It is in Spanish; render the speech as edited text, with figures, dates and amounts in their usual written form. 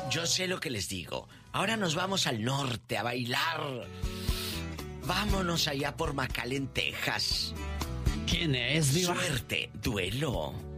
Yo sé lo que les digo. Ahora nos vamos al norte a bailar. Vámonos allá por McAllen, Texas. ¿Quién es, Diva? Suerte, duelo.